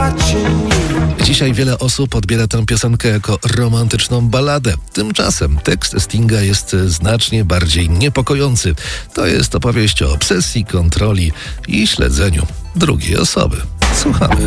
Dzisiaj wiele osób odbiera tę piosenkę jako romantyczną balladę. Tymczasem tekst Stinga jest znacznie bardziej niepokojący. To jest opowieść o obsesji, kontroli i śledzeniu drugiej osoby. Słuchamy.